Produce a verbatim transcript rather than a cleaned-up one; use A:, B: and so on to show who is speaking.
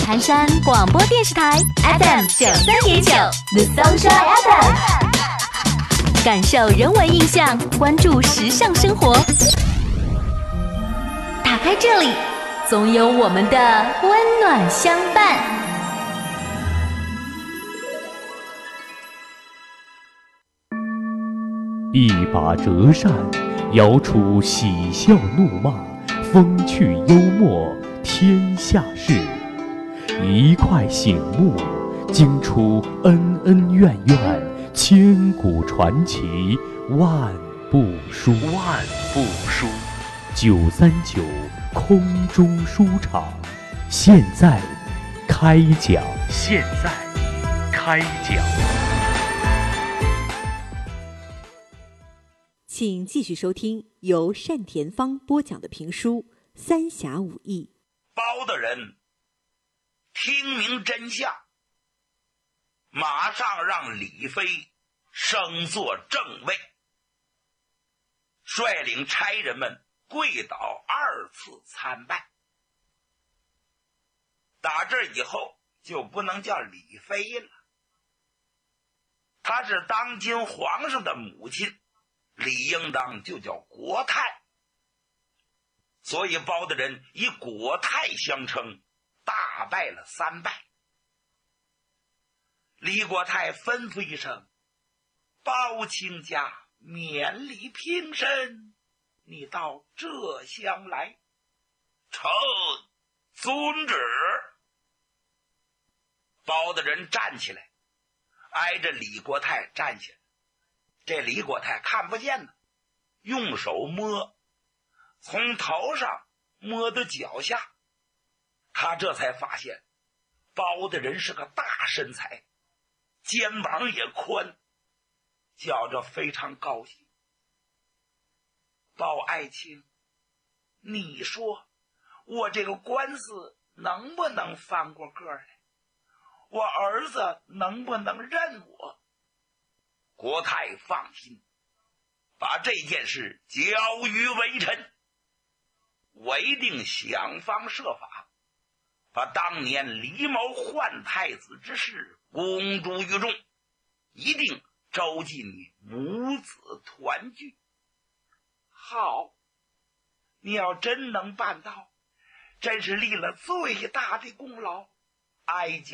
A: 盘山广播电视台 F M 九三点九 The Sunshine F M， 感受人文印象，关注时尚生活。打开这里，总有我们的温暖相伴。
B: 一把折扇，摇出喜笑怒骂，风趣幽默，天下事。一块醒目，惊出恩恩怨怨，千古传奇，万部书。万部书。九三九空中书场，现在开讲。现在开讲。
C: 请继续收听由单田芳播讲的评书《三侠五义》。
D: 包大人听明真相，马上让李飞升做正位，率领差人们跪倒二次参拜。打这以后就不能叫李飞了，他是当今皇上的母亲，理应当就叫国太，所以包大人以国太相称，大拜了三拜。李国太吩咐一声：“包亲家免礼平身，你到这厢来。”臣遵旨。包大人站起来，挨着李国太站起来。这李国太看不见呢，用手摸，从头上摸到脚下，他这才发现包大人是个大身材，肩膀也宽，觉着非常高兴。包爱卿，你说我这个官司能不能翻过个来？我儿子能不能认我？国太放心，把这件事交于微臣，我一定想方设法把当年李某换太子之事公诸于众，一定周济你母子团聚。好，你要真能办到，真是立了最大的功劳，哀家